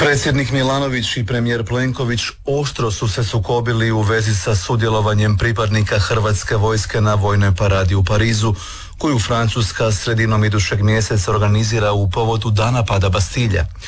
Predsjednik Milanović i premijer Plenković oštro su se sukobili u vezi sa sudjelovanjem pripadnika Hrvatske vojske na vojnoj paradi u Parizu, koju Francuska sredinom idućeg mjeseca organizira u povodu Dana pada Bastilja.